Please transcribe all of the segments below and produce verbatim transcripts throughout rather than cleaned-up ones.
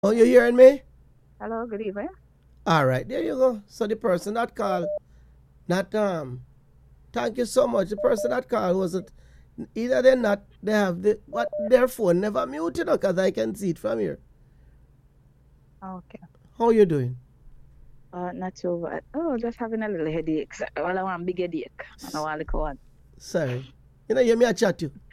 Oh, you hearing me? Hello, good evening. All right, there you go. So the person that called, not um, thank you so much. The person that called wasn't either they not they have the what their phone never muted because I can see it from here. Okay. How you doing? Uh, not too bad. Oh, just having a little headache. So- Well, I want a big headache. I don't want a little one. Sorry, you know you me a chat you.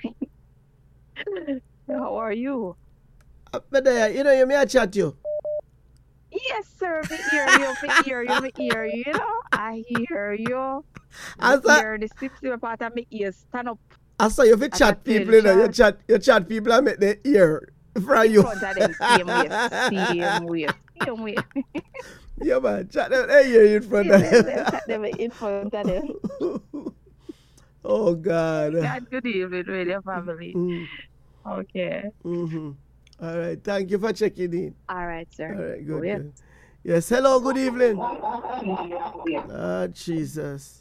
How are you? Uh, But there, you know you me a chat you. Yes, sir. Me hear you. Me hear you. Me hear you. You know, I hear you. Me I saw hear the sip sip part of me ears stand up. I saw you fi I can chat tell people, you know. You chat chat you chat people and make their ear from in you. front of them same way. Same way. Same way. Yeah man, chat them they hear you in front Same of way. Them chat them in front of them. them. Oh God. God, good evening, radio family. Mm, Okay. mm-hmm. All right. Thank you for checking in. All right, All sir. right. Go Good. ahead. Good. Yes. Hello. Good evening. Ah, Jesus.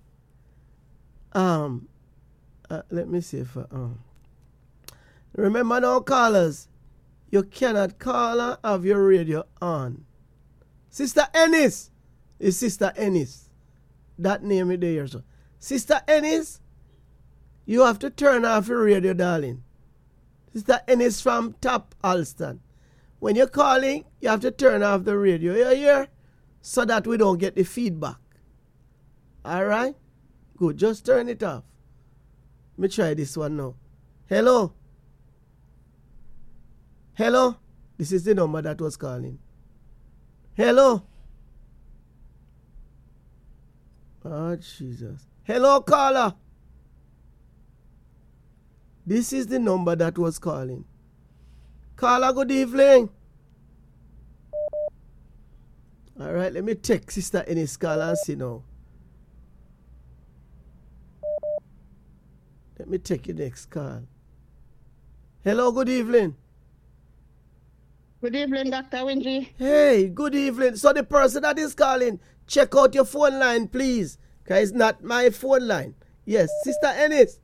Um. Uh, let me see if I, um. Remember now, callers. You cannot call and have your radio on. Sister Ennis. Is Sister Ennis. That name is there. So. Sister Ennis. You have to turn off your radio, darling. Sister Ennis from Top Alston. When you're calling, you have to turn off the radio. You hear? So that we don't get the feedback. All right? Good. Just turn it off. Let me try this one now. Hello? Hello? This is the number that was calling. Hello? Oh, Jesus. Hello, caller. This is the number that was calling. Caller, good evening. All right, let me text Sister Ennis call and see now. Let me take your next call. Hello, good evening. Good evening, Doctor Wingy. Hey, good evening. So the person that is calling, check out your phone line, please. Because it's not my phone line. Yes, Sister Ennis.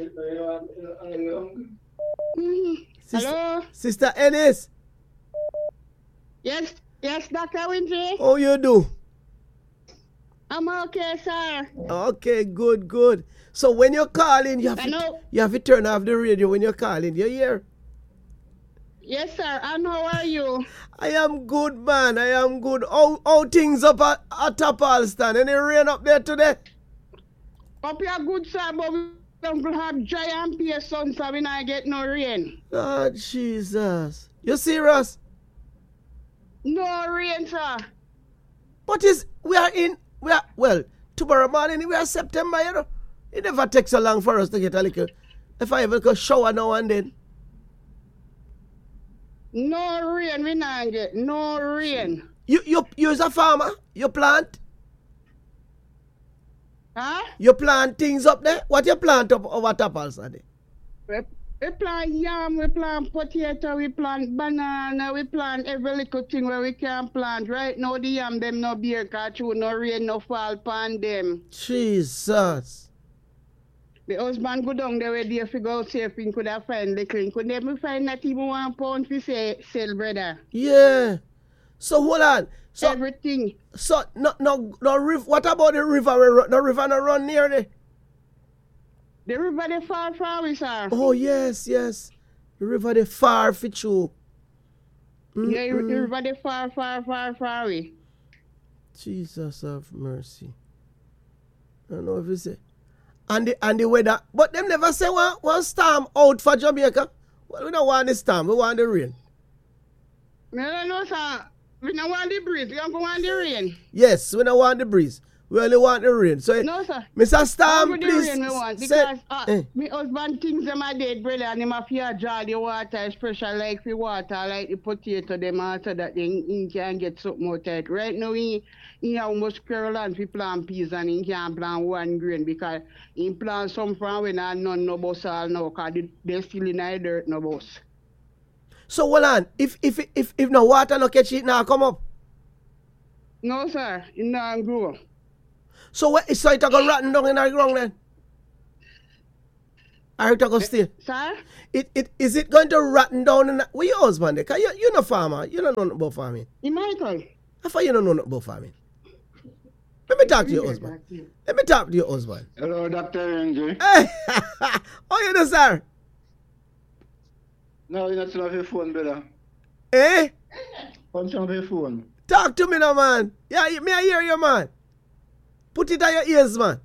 Mm, Sister, Hello? Sister Ennis, Yes, yes, Doctor Wingy. how you do? I'm okay, sir. Okay, good, good. So when you're calling, you have, I to, know. you have to turn off the radio when you're calling. You hear? Yes, sir. And how are you? I am good, man. I am good. How, how things up at, at Top Alston? Any rain up there today? Up here good, sir, but we don't have giant pear sun, so we not get no rain. Oh, Jesus. You serious? No rain, sir. But is we are in we are well tomorrow morning we are September, you know. It never takes so long for us to get a little if I ever go shower now and then. No rain, we not get no rain. You you you as a farmer, you plant, Huh? you plant things up there. What you plant up over Top Alston? We, we plant yam, we plant potato, we plant banana, we plant every little thing where we can plant. Right now the yam them no beer cause through no rain no fall upon them. Jesus. The husband go down there where they figure out see if he could have find the clean. Could never find not even one pound for say, sell, brother. Yeah. So hold on. So Everything. so no no no river. What about the river? No river no run near there. The river they far far away, sir. Oh yes, yes. The river they far for you. Yeah, the river they far, far, far, far away. Jesus have mercy. I don't know if you say. And the and the weather. But them never say one, one storm out for Jamaica. Well, we don't want the storm, we want the rain. Me don't know, sir. We don't want the breeze, we don't want the rain. Yes, we don't want the breeze. We only want the rain. So No, sir. Mister Storm, Only the please. rain we want say- because uh, eh, my husband thinks them are dead, brother, and him have to draw the water, especially like the water, like the potato, them also that they he can get something out of it. Right now, he, he almost squirrel and he plant peas and he can't plant one grain because he plant some from when and none no bus all now because they, they still in the dirt no bus. so hold on. If if if if no water no catch it now come up. No, sir, it not grow. So what so it go rotten down in the ground then? Or it go stay? Sir? It, it, is it going to rotten down in the, where your husband there? Cause you, you're not farmer. You don't know nothing about farming. You Michael? I thought you don't know nothing about farming. Let me talk to your husband. Let me talk to your husband. Hello, Doctor Angie. Hey, how you do, sir? No, you're not on your phone, brother. Eh? Punch on your phone. Talk to me now, man. Yeah, me I hear you, man. Put it on your ears, man.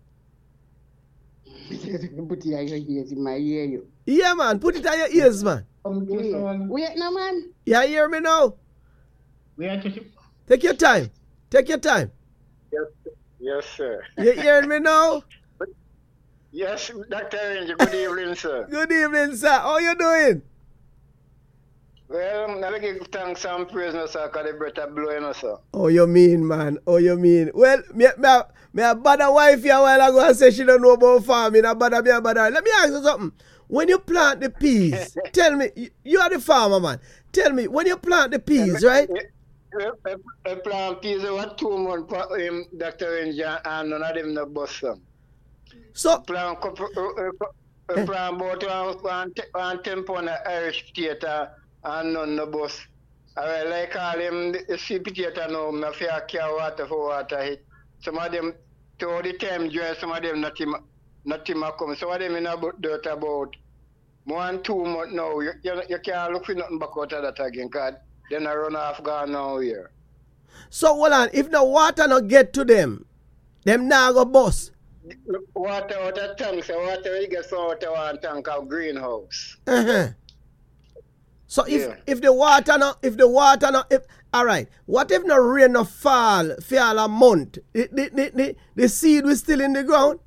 Put it on your ears, in my ear you. Yeah, man. Put it on your ears, man. Come close on. Wait now, man. Yeah, hear me now? We are to... Take your time. Take your time. Yes, yes, sir. You hearing me now? Yes, Doctor Angie, good evening, sir. Good evening, sir. How you doing? Well, I give thanks and praise, no, sir, because the breath are blowing us, sir. Oh, you mean, man? Oh, you mean? Well, me, me, me a bother wife here a while ago and say she don't know about farming. I bother me, I bother. Let me ask you something. When you plant the peas, tell me, you, you are the farmer, man. Tell me, when you plant the peas, right? I plant peas over two months for him, Doctor Angie, and none of them no bust them. So, Plant couple, uh, uh, plant about one, one, one ten pound of Irish potato and none no bust. I like all them, the sweet potato now, I feel care water for water hit. Some of them, to all the time dry, some of them nothing, nothing come. Some of them in about dirt about one, two months now. You, you, you can't look for nothing back out of that again, because then I run off gone now here. so hold on. If the water not get to them, them now go bust. Water out of tank, so water you get from out of one tank of greenhouse. Uh-huh. So if Yeah. if the water not if the water not if all right, what if no rain no fall for all a month? The, the, the, the, the seed was still in the ground?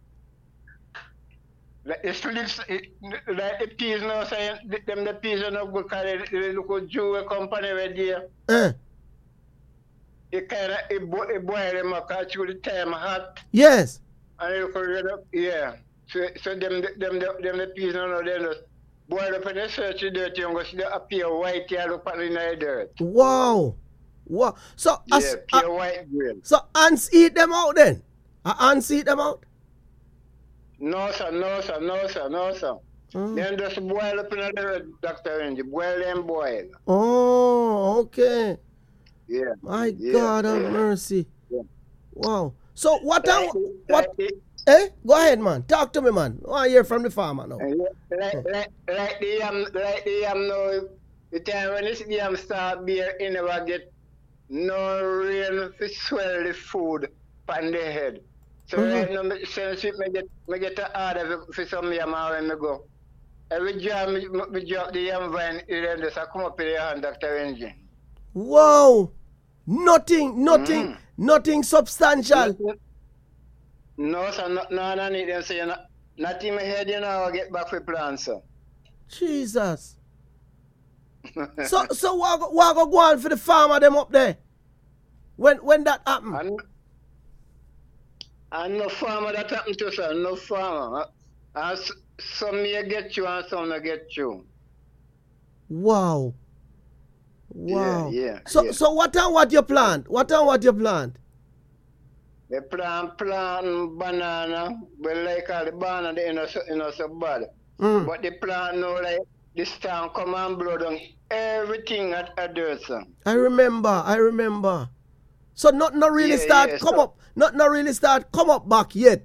Like it's still it, like the peas now saying them the peas are not good because they look at jewelry company right there. Uh, It kind of it, bo- it boil them up because through the time hot yes. and it look red up. Yeah. So so them them them, them the peas now they just boil up and they search the dirt and go see they appear white here look at in the dirt. Wow. Wow. So Yeah, as, pure uh, white grain. so ants eat them out then? Uh, ants eat them out? No sir, no sir, no sir, no sir. Mm. Then just boil up in the dirt, Doctor Angie. Boil them boil. Oh, okay. Yeah. My Yeah, God have yeah. mercy. Yeah. Wow. So what are, Like, what like, eh? Go ahead, man. Talk to me, man. I want to hear from the farmer now. like, like, like the yam, like the yam now, the time when this yam start beer, you never get no rain to swell the food on the head. So Mhm. right now, me- since it, me get, me get an order for, for some yam and when me go. Every job, me, me me drop the yam vine, it then just come up in the hand, Doctor Angie. Wow. Nothing, nothing, Mm. nothing substantial. No, sir, no, no, no, need them say, not, not in my head, you know, I'll get back for plans, sir. Jesus. So, so what, go- what go go on for the farmer them up there? When when that happen? And, and no farmer that happened to, sir, no farmer. And s- some may get you and some may get you. Wow. Wow. Yeah, yeah, So yeah. so what and what you plant? What and what you plant? They plant, plant banana, but like all the banana, they not so, you know, so bad. Mm. But the plant now, like, this storm come and blow down everything at a dirt, sir. I remember, I remember. So not not really Yeah, start yeah, come so- up, not not really start come up back yet.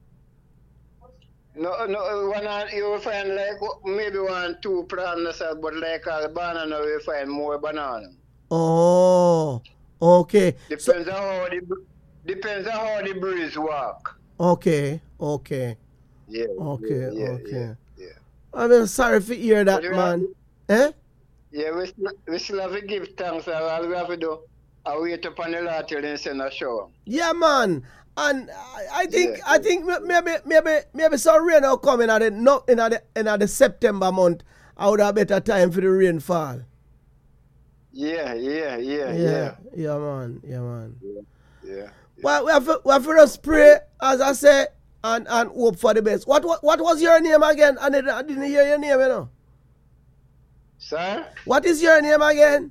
No, no, one and you will find like maybe one, two plants, sir, but like all the banana, you will find more banana. Oh, okay. Depends So, on how the br- depends on how the breeze walk. okay, okay, Yeah. okay, yeah, okay. Yeah, yeah. I'm sorry to hear that, But you man. Eh? yeah we, still, we still have to give thanks. And all we have to do, I wait upon the Lord till they send a shower. Yeah, man. And I, I think Yeah. I think m- maybe maybe maybe some rain will come in at the no in at the in at the September month. I would have better time for the rainfall. Yeah, yeah, yeah, Yeah, yeah, yeah, man, yeah, man. yeah. Well, we have to, we have to just pray, as I say, and, and hope for the best. What, what what was your name again? I didn't, I didn't hear your name, you know. Sir? What is your name again?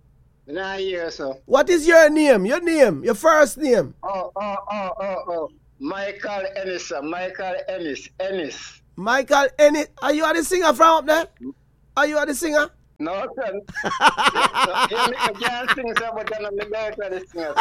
Nah, here, sir. What is your name? Your name, your first name. Oh, oh, oh, oh, oh. Michael Ennis, sir. Michael Ennis. Ennis. Michael Ennis. Are you the singer from up there? Are you the singer? No, sir. Yeah, yeah, me- I can't sing, sir, but I'm the director of the singer,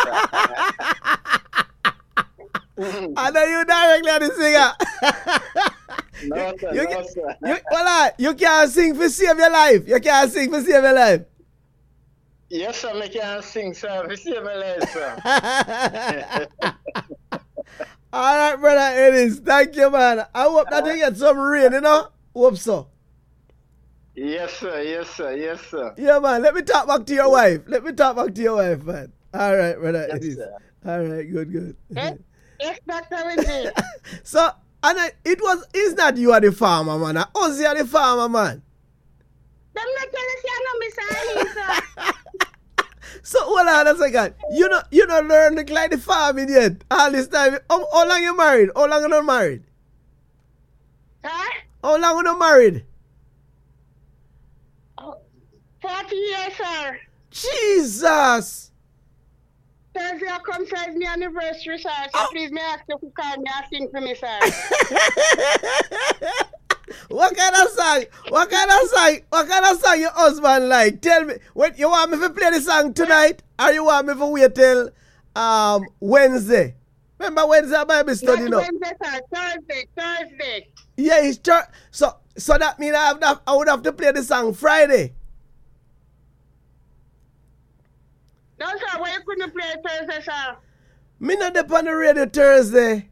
sir. I know you directly are the singer. No, sir. You, No, can- sir. you, well, uh, you can't sing for save your life. You can't sing for save your life. Yes, sir. Me can sing, sir. We see my life, sir. All right, brother Ennis. Thank you, man. I hope that you get some rain, you know? Hope so. Yes, sir. Yes, sir. Yes, sir. Yeah, man. Let me talk back to your wife. Let me talk back to your wife, man. All right, brother Yes, Ennis. sir. All right, good, good. Yes, yes, Doctor Wendy. So, and I, it was, it's not you are the farmer, man. Us are the farmer, man. Them not tell us you know me, sir, sir. So, hold on a second. You know, you don't learn the like the farming yet. All this time. How, how long you married? How long you not married? Huh? How long you not married? Oh, forty years, sir. Jesus. Thursday I come size me anniversary, sir. So Oh. please me ask you to call me and sing for me, sir. What kind of song? What kind of song? What kind of song your husband like? Tell me. When you want me to play the song tonight, or you want me to wait till um Wednesday? Remember Wednesday Bible study, Not no? Wednesday, sir. Thursday, Thursday. Yeah, it's church. So, so that means I have to, I would have to play the song Friday. No, sir. Why you couldn't play Thursday, sir? Me not dep on the radio Thursday.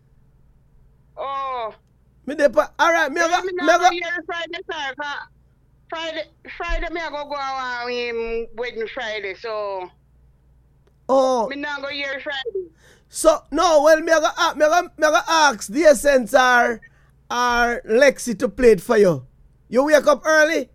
Oh. Me dep on, all right. Me a Yeah, go, me me a not go. go here Friday, sir. 'cause Friday, Friday, me I go go on him wedding Friday, so Oh, me not go here Friday. so no. Well, me a go, a- me a go, me a go ask the Essence or or Lexi to play it for you. You wake up early?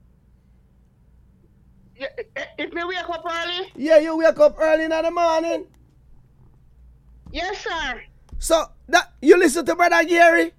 Yeah, eh, if me wake up early, Yeah, you wake up early in the morning. yes, sir. So that you listen to Brother Gary.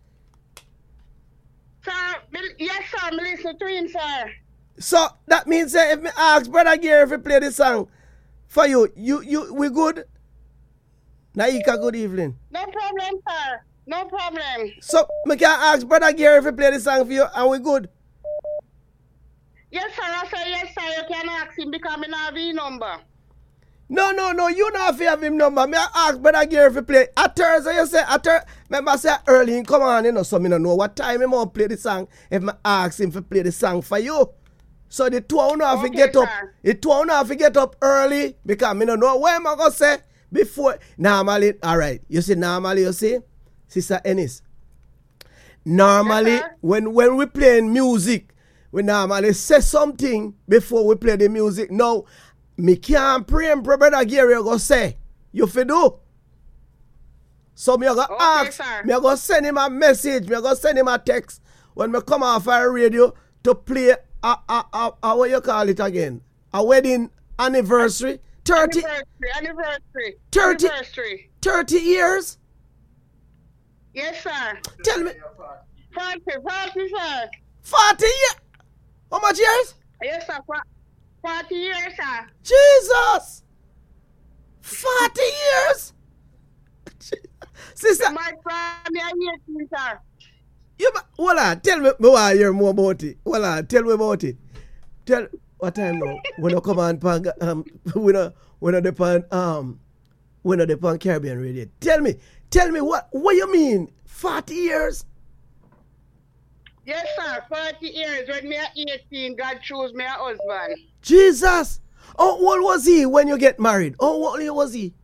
Sir, me, yes, sir. Me listen to him, sir. So that means that if me ask Brother Gary if he play the song for you, you you we good. Naika, good evening. No problem, sir. No problem. So me can ask Brother Gary if he play the song for you, and we good. Yes, sir. I say yes, sir. You can ask him because me not have his number. No, no, no, you not have to have him number. Me I ask Brother Gary if he play. At Thursday, you say, at Thursday, remember say early in come on, you know, so me don't know what time he want play the song if me ask him to play the song for you. So the two of you have to Okay, get up, sir. the two of you have to get up early because me don't know what am I going to say before. Normally, all right, you see, normally, you see, Sister Ennis, normally, Yes, sir. when, when we playing music, we normally say something before we play the music. Now, me can't pray and pray Brother Gary go say, you fi do. So me go Okay, ask, sir. me go send him a message, me go send him a text when me come off our radio to play a, a, a, a what you call it again? A wedding anniversary. thirty, Anniversary, anniversary. thirty. Anniversary. thirty years? Yes, sir. Tell me, forty, forty, sir. forty years? How much years? Yes, sir. for- forty years, sir. Jesus! forty years? Sister, My family are eighteen, sir. you, ma- hold on, tell me, me want to hear more about it. Hold on, tell me about it. Tell, what time now? We don't come on, pan, um, we don't, we don't depend, um, we don't depend Caribbean radio. Tell me, tell me what, what you mean? forty years? Yes, sir. forty years. When me are eighteen, God chose me a husband. Jesus! How old was he when you get married? How old was he?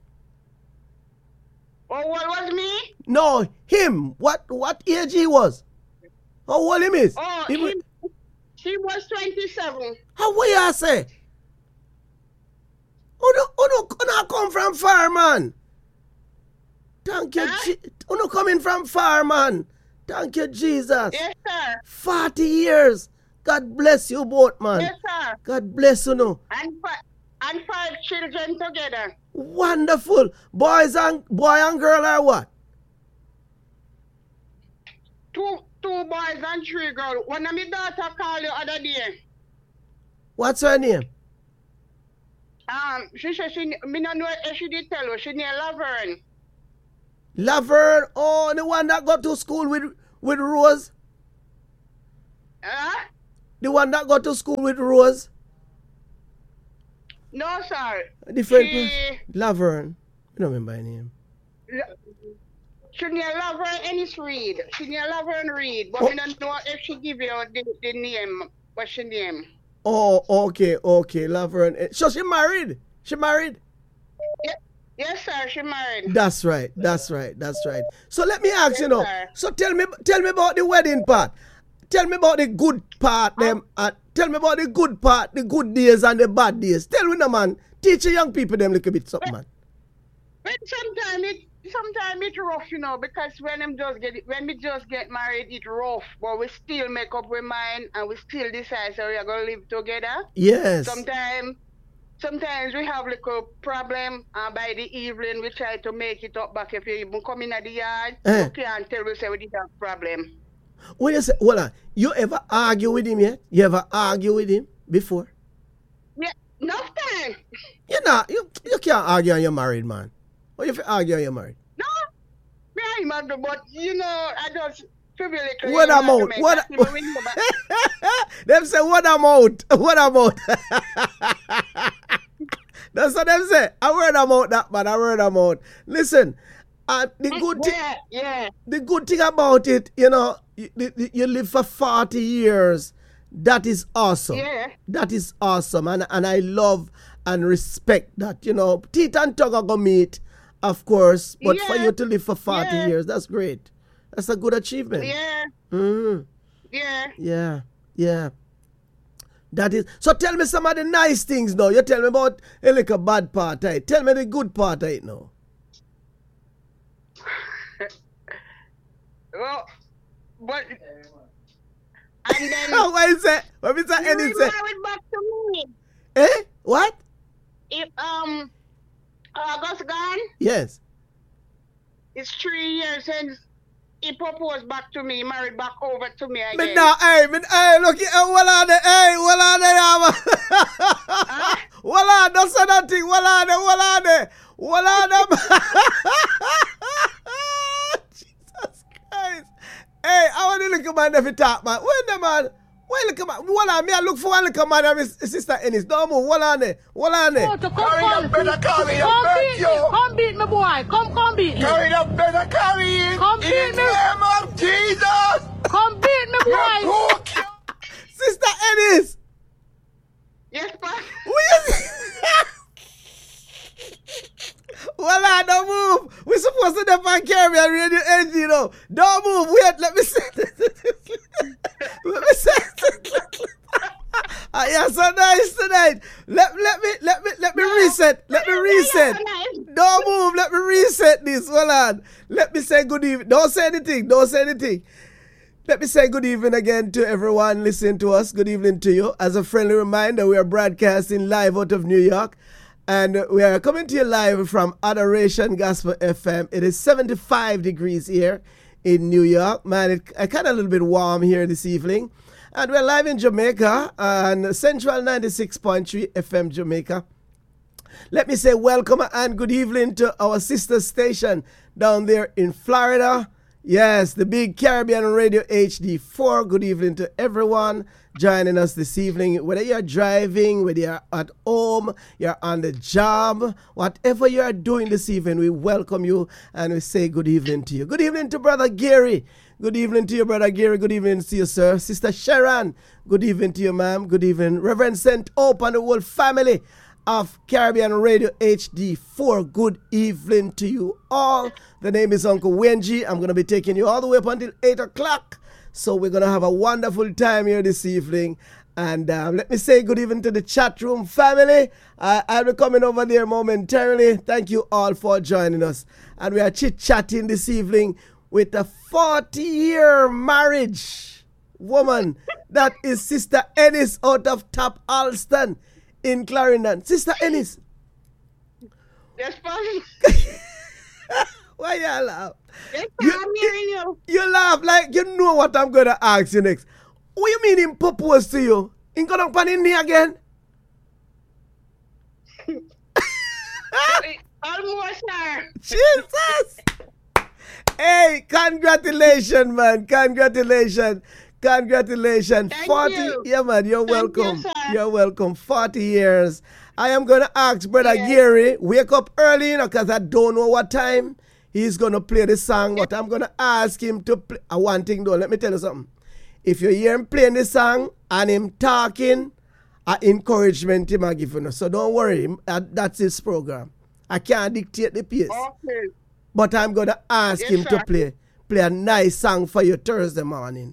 Oh, what was me? No, him. What what age he was? How old him is? Oh, Him- he, she was twenty-seven. How what you say? Oh no, oh no, oh no, come from far, man. Thank you, Huh? Je- oh no, coming from far, man. Thank you, Jesus. Yes, sir. Forty years. God bless you both, man. Yes, sir. God bless you, no. And, fi- and five children together. Wonderful. Boys and boy and girl are what? Two two boys and three girls. One of my daughter called the other day. What's her name? Um, she said she me not know if she did tell her. She named Laverne. Laverne, oh, the one that got to school with with Rose. Huh? The one that got to school with Rose. No, sir. Different She, person. Laverne. I don't remember her name. she near Laverne Ennis Reed. She near Laverne Reed. But Oh. I don't know if she give you the, the name. What's she name? Oh, okay, okay, Laverne. Eh, So she married. She married. Yeah. Yes, sir. She married. That's right. That's right. That's right. So let me ask you Yes, now. sir. So tell me, tell me about the wedding part. Tell me about the good part, them. Uh, tell me about the good part, the good days and the bad days. Tell me, no man. Teach the young people them little bit something, man. But sometimes it sometimes it's rough, you know, because when them just get when we just get married, it's rough. But we still make up our mind and we still decide so we are gonna live together. Yes. Sometimes sometimes we have like a problem and by the evening we try to make it up back. If you even come in at the yard, Eh. you can't tell we say we did have problem. When you say, hold on, you ever argue with him yet? You ever argue with him before? Yeah, enough time. You not. You you can't argue when you're married, man. Or if you argue when you're married. No, me and him agree, but you know, I just feel like What amount? What? Them say what amount? What amount? That's what them say. I heard about that, man. I heard about. Listen, uh, the good thing, Yeah, yeah. the good thing about it, you know, you, you you live for forty years. That is awesome. Yeah. That is awesome, and and I love and respect that. You know, teeth and tongue are gonna meet, of course, but for Yeah. you to live for forty Yeah. years, that's great. That's a good achievement. Yeah, Mm, yeah. yeah, yeah. That is. So tell me some of the nice things now. You tell me about a little bad part of it. Tell me the good part of it now. Well, but and then Oh, what is it? What is that? you Any say? remarried back to me. Eh? What? If um August gone, Yes. it's three years since he proposed back to me, married back over to me Me again. now, hey, me, hey, look, here, eh, what are they, hey, what are they, Huh? what are, don't say nothing, what are they, what are they, what are them? Jesus Christ. Hey, I want to look at man if you talk, man. When the man, when look at man, what are me, I look for one look at man and his sister Ennis. Don't move, what are they, what are they? Oh, to come, come, come beat me, come beat me, boy. Come, come beat me. Carry the better carry it Come in beat the me. name of Jesus. Come beat me, You boy. broke you. Sister Ennis, Yes, pa. who you Well, I don't move. We're supposed to have on Caribbean Radio N G, you know. Don't move. Wait, let me say. Let me say. uh, yeah, so nice tonight. Let, let me let me let me reset. Let me reset. Don't move. Let me reset this. Hold on. Let me say good evening. Don't say anything. Don't say anything. Let me say good evening again to everyone listening to us. Good evening to you. As a friendly reminder, we are broadcasting live out of New York. And we are coming to you live from Adoration Gospel F M. It is seventy-five degrees here in New York. Man, it's kind of a little bit warm here this evening. And we're live in Jamaica on Central ninety-six point three F M Jamaica. Let me say welcome and good evening to our sister station down there in Florida. Yes, the big Caribbean Radio H D four. Good evening to everyone joining us this evening. Whether you're driving, whether you're at home, you're on the job, whatever you are doing this evening, we welcome you and we say good evening to you. Good evening to Brother Gary. Good evening to you, Brother Gary. Good evening to you, sir. Sister Sharon. Good evening to you, ma'am. Good evening. Reverend Saint Hope and the whole family of Caribbean Radio H D four. Good evening to you all. The name is Uncle Wenji. I'm going to be taking you all the way up until eight o'clock. So we're going to have a wonderful time here this evening. And um, let me say good evening to the chat room family. Uh, I'll be coming over there momentarily. Thank you all for joining us. And we are chit-chatting this evening with a forty-year marriage woman. That is Sister Ennis out of Top Alston in Clarendon. Sister Ennis. Yes, pa. Why you laugh? Yes, pa. You- I'm hearing you. You laugh like you know what I'm going to ask you next. What you mean him propose to you? He gonna pan in here again? Almost, sir. Jesus! Hey, congratulations, man. Congratulations. Congratulations. Thank forty you. Yeah, man, you're Thank you, welcome. sir. You're welcome. forty years. I am going to ask Brother Yes. Gary, wake up early, you know, because I don't know what time he's going to play the song, but I'm going to ask him to play. Uh, one thing, though, let me tell you something. If you hear him playing the song and him talking, I encouragement him I give you. So don't worry, uh, that's his program. I can't dictate the pace. Okay. But I'm going to ask Yes, him to sir. play play a nice song for you Thursday morning.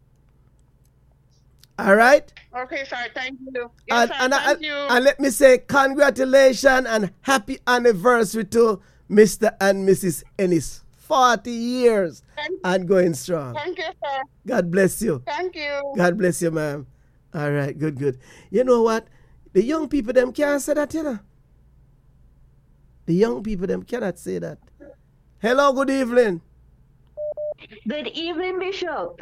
All right? Okay, sir. Thank you. Yes, And, sir. and, Thank and, you. and let me say congratulations and happy anniversary to Mister and Missus Ennis. forty years Thank, and going strong. thank you, sir. God bless you. Thank you. God bless you, ma'am. All right, good, good. You know what? The young people, them can't say that, you know. The young people, them cannot say that. Hello, good evening. Good evening, Bishop.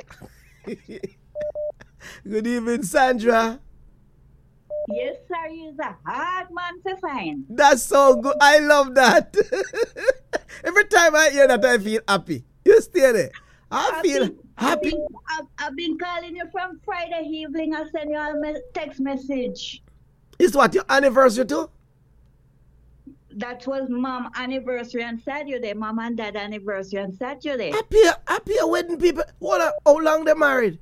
Good evening, Sandra. Yes, sir, you're a hard man to find. That's so good. I love that. Every time I hear that, I feel happy. You stay there. I I've feel been, I've happy. been, I've, I've been calling you from Friday evening. I send you a me- text message. It's what, your anniversary too? That was mom anniversary on Saturday. Mom and dad anniversary on Saturday. Happy, happy wedding people. What? a- How long they married?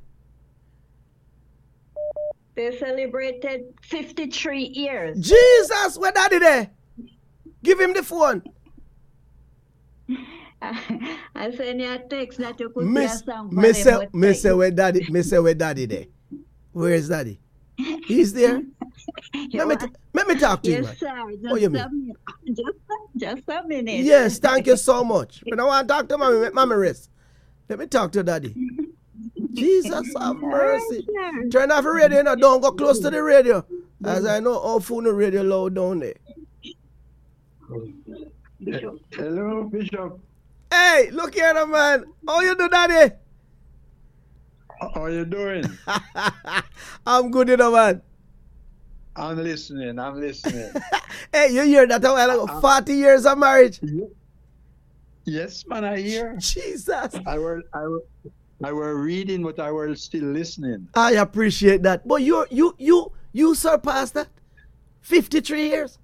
They celebrated fifty-three years. Jesus, where daddy there? Give him the phone. I send you a text that you could Miss, play a song for miss, them, but miss, like, where daddy, miss, where daddy there? Where is daddy? He's there. you Let me, are- t- let me talk to you, Yes, man. sir. Just, What you a, mean? minute. just, just a minute. Yes, thank you so much. When I want to talk to mommy, make mommy rest. Let me talk to daddy. Jesus have mercy. Sure. Turn off the radio, you know. Don't go close to the radio. As I know, how phone the radio loud down there. Hello, Bishop. Hey, look here, now, man. How you do, daddy? How are you doing? I'm good, you know, man. I'm listening. I'm listening. Hey, you hear that a while ago? forty years of marriage. Yes, man, I hear. Jesus. I were, I were, I were reading, but I were still listening. I appreciate that. But you, you, you, you surpassed that. fifty-three years.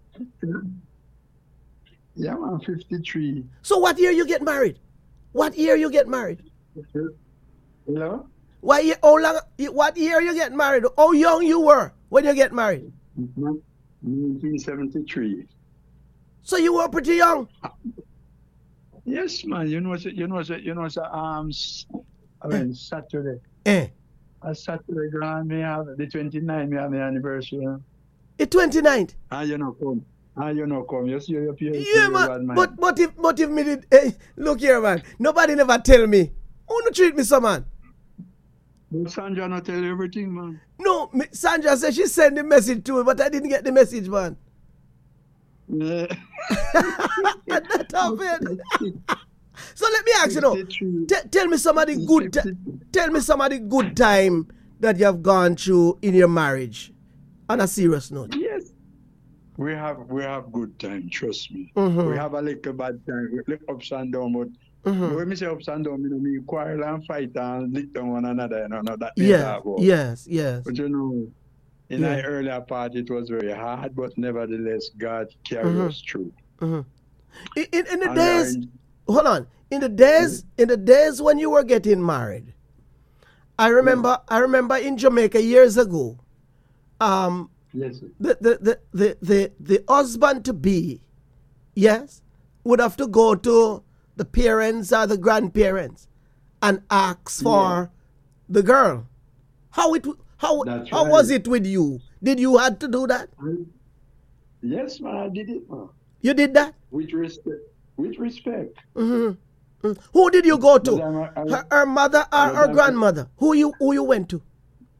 Yeah, man, fifty-three. So what year you get married? What year you get married? Hello? What year, how long, what year you get married? How young you were when you get married? nineteen seventy-three. So you were pretty young. Yes, man. You know, it's- you know, it's- you know, it's, um, s- I mean, Saturday. Eh. A Saturday, grand, me have the twenty-ninth, me have the anniversary. You know? The twenty-ninth. Ah, you know, come. Ah, you know, come. You see, you appear. Yeah, man. But, but if, but if me did, eh, look here, man. Nobody never tell me. Who no treat me so, man? Sandra not tell you everything, man. No, me, Sandra said she sent the message to me, but I didn't get the message, man. Yeah. That happened. So let me ask you now. T- tell me some of the good. T- tell me some of the good time that you have gone through in your marriage. On a serious note. Yes. We have we have good time, trust me. Mhm. We have a little bad time, we little ups and downs, but Mhm. when me say ups and downs, you know, me quarrel and fight and lick down one another, you know, no, that never Yeah. about. Yes. Yes. But you know, in Yeah. the earlier part it was very hard, but nevertheless God carried Mhm. us through. Mhm. In, in, in the And days, I- hold on. In the days, in the days when you were getting married, I remember. I remember in Jamaica years ago. Um, Yes. the the the the the, the husband to be, yes, would have to go to the parents or the grandparents and ask for Yeah. the girl. How it how That's how was right. it with you? Did you had to do that? Yes, man, I did it, man. You did that? With respect. With respect. Mm-hmm. Mm. Who did you go to? But I'm a- I'm- Her, her mother or But her I'm a- grandmother? Who you who you went to?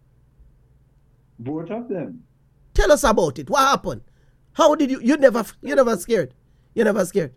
Both of them. Tell us about it. What happened? How did you? You never you never scared. You never scared.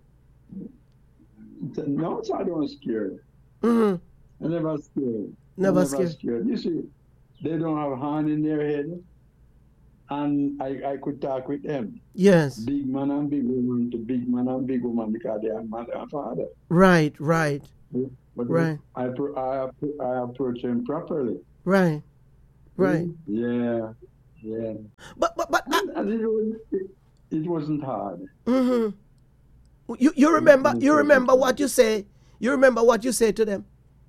No, I don't scared. Mm-hmm. I never scared. Never I scared. You see, they don't have hand in their head, and I, I could talk with them. Yes. Big man and big woman to big man and big woman because they are mother and father. Right. Right. But Right. I, appro- I, appro- I approach him properly. Right. Right. Yeah, yeah. But but but uh, And it, was, it, it wasn't hard. mhm. you you remember you remember what you say. You remember what you say to them.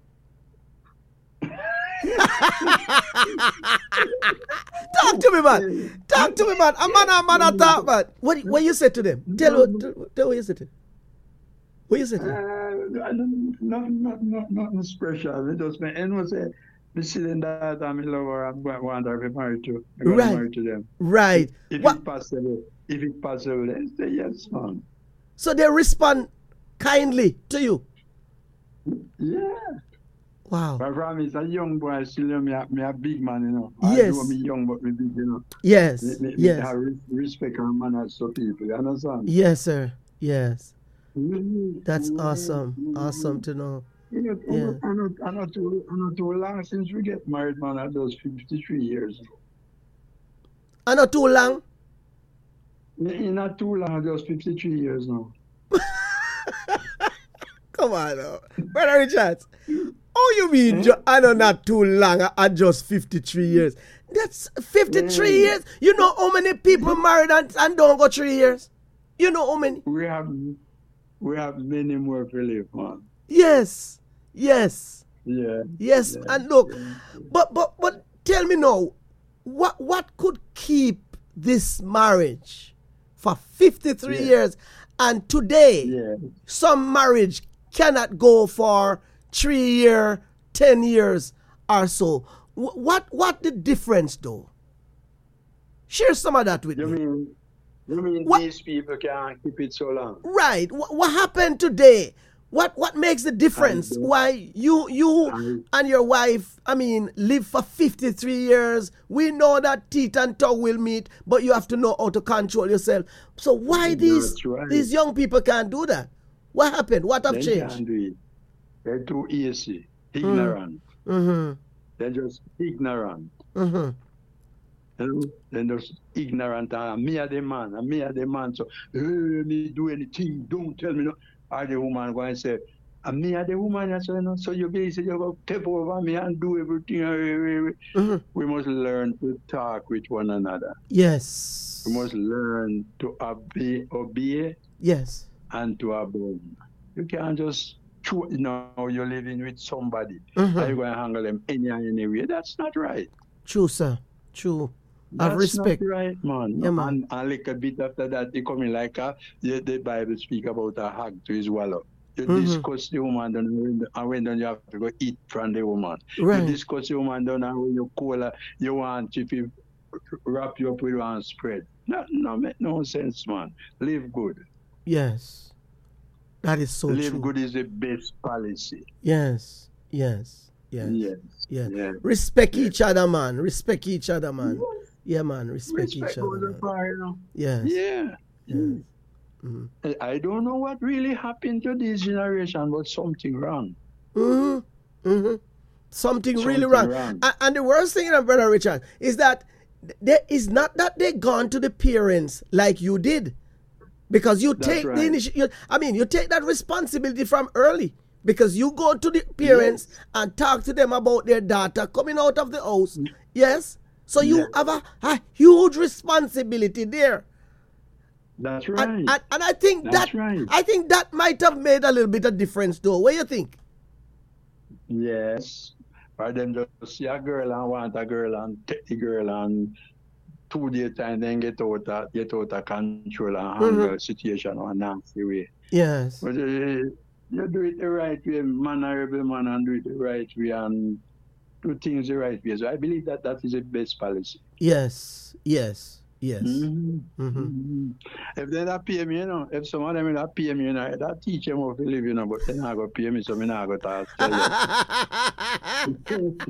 Talk to me, man. Talk to me, man. A man, a man, a talk, man. What what you said to them? Tell what tell, tell what you said to them. What you said to them? Uh, I don't, not, not, not, nothing special. It just meant, and was say, the sitting that I'm in love or I'm going to want to be married to. I'm going Right. to marry to them. Right. If What? it's possible, if it's possible, then say yes, man. So they respond kindly to you. Yeah. Wow. But from is a young boy, still you know, me, a, me a big man, you know. Yes. Although me young, but me big, you know. Yes. Me, me, me Yes. have res- respect and manners to people, you understand? Yes, sir. Yes. Mhm. That's Mhm. awesome. Mhm. Awesome to know. You know, Yeah. I'm, not, I'm, not, I'm, not too, I'm not too long since we get married, man. I was fifty-three years. I not too long. In not too long, just fifty-three years now. Come on now. Brother Richards. Oh, you mean ju- I know not too long, I, I just fifty-three years. That's fifty-three Yeah. years. You know how many people married and, and don't go three years? You know how many? We have we have many more to live, man. Yes. Yes. Yeah. Yes. Yeah. And look, Yeah. but but but tell me now, what what could keep this marriage for fifty-three Yeah. years and today Yeah. some marriage cannot go for three year, ten years or so. Wh- What what the difference though? Share some of that with You me. mean you mean What- these people can't keep it so long? Right. Wh- what happened today? What what makes the difference? I don't- Why you you I- and your wife, I mean, live for fifty-three years. We know that teeth and tongue will meet, but you have to know how to control yourself. So why these That's right. these young people can't do that? What happened? What have They changed? can't do it. They're too easy, ignorant. Mm-hmm. They're just ignorant. Mm-hmm. You know? They're just ignorant. And me are the man, and me are the man. So, hey, me do anything, don't tell me no. Or the woman going to say, and me are the woman. I say, no. So you basically you go step over me and do everything. Mm-hmm. We must learn to talk with one another. Yes. We must learn to obey, obey Yes. and to obey. You can't just, cho- you know, you're living with somebody. Mhm. Are you going to handle them any and any way? That's not right. True, sir. True. Have That's respect. not right, man. Yeah, man. And, and like a bit after that, they come in like a, the, the Bible speak about a hug to his wallow. You Mhm. discuss the woman, then when, and when then you have to go eat from the woman. Right. You discuss the woman, then and when you call her, you want if you wrap you up with one spread. No, no, make no sense, man. Live good. Yes. That is so Live true. good is the best policy. Yes. Yes. Yes. Yes. Yeah. Yeah. Respect each other, man. Respect each other, man. Yeah, man. Respect, Respect each other. goes Man. far, you know. Yes. Yeah. Yes. Mm-hmm. I- I don't know what really happened to this generation, but something wrong. Mm-hmm. Mm-hmm. Something, really Something wrong. wrong. A- And, the worst thing, Brother Richard, is that th- there is not that they gone to the parents like you did. Because you That's take the right. initiative, I mean, you take that responsibility from early. Because you go to the parents and talk to them about their daughter coming out of the house. Yes? So you Yes. have a, a huge responsibility there. That's right. And, and, and I think That's that right. I think that might have made a little bit of difference though. What do you think? Yes. Or them just see a girl and want a girl and take the girl and two day time then get out of, get out of control and handle the situation in a nasty way. Yes. But uh, you do it the right way, mannerable man, and do it the right way and do things the right way. So I believe that that is the best policy. Yes. Yes. Yes. Mhm. Mm-hmm. Mhm. If they not pay me, you know, if some of them not pay me, you know, that teach them how to live, you know, but they not going to pay me, so me not going to tell you.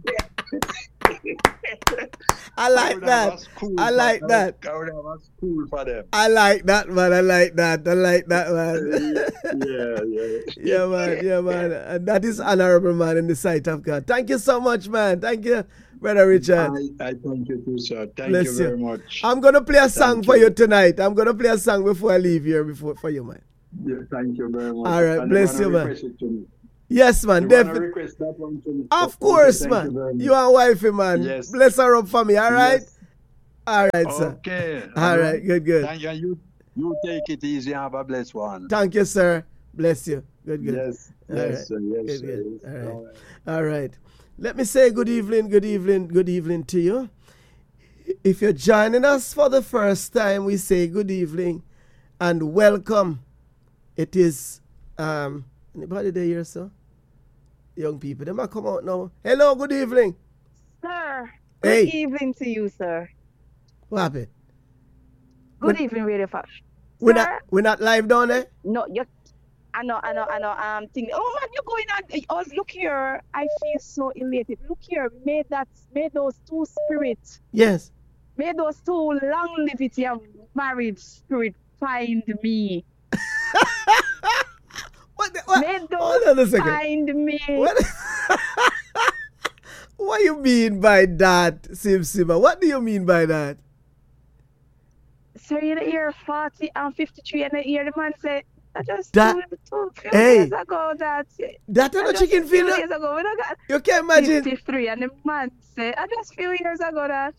I like would have that. a school I for like them. that. I would have a school for them. I like that, man. I like that. I like that, man. Yeah, yeah. Yeah, man. Yeah, man. And that is honorable, man, in the sight of God. Thank you so much, man. Thank you, Brother Richard. I, I thank you too, sir. Thank Bless you you. very much. I'm gonna play a song Thank for you. you tonight. I'm gonna play a song before I leave here before for you, man. Yeah, thank you very much. All right, And bless you you, wanna man. request it to me. Yes, man. You want to Definitely. request that one to me? Of Okay, course, thank man. you very much. You are wifey, man. Yes. Bless her up for me, all right? Yes. All right, sir. Okay. All right, good, good. Thank you. You, you take it easy and have a blessed one. Thank you, sir. Bless you. Good, good. Yes, All yes, right. sir, yes, Good, sir, good. yes. All right. All right. All right. Let me say good evening, good evening, good evening to you. If you're joining us for the first time, we say good evening and welcome. It is, um, anybody there here, sir? Young people, they might come out now. Hello, good evening. Sir, Hey. good evening to you, sir. What happened? Good When- evening, Radio Flash. We're Sir? not, we're not live down there? No, you. I know, I know, I know. Um, thing. Oh man, you're going on. Oh, look here. I feel so elated. Look here. May that, may those two spirits, Yes. may those two longevity of marriage spirit find me. What, the, what? May Hold those on a second. find me. What? What do you mean by that, Sim Simma? What do you mean by that? Sir, in the year forty and fifty-three, and the year the man said, I just That- two, two few hey. years ago that. That I on a just chicken few field? years ago, when I got You can't imagine. fifty-three, and the man said, I just few years ago that.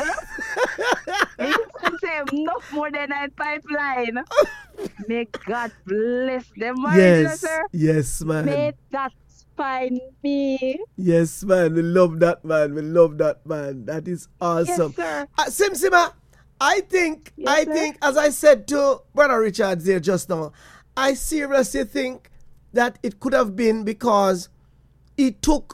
He said, no more than a pipeline. May God bless them, marriage, Yes, sir. yes, May man. that find me. Yes, man. We love that, man. We love that, man. That is awesome. Yes, sir. Uh, Sim Simma, I think, Yes, I sir. think, as I said to Brother Richard there just now, I seriously think that it could have been because he took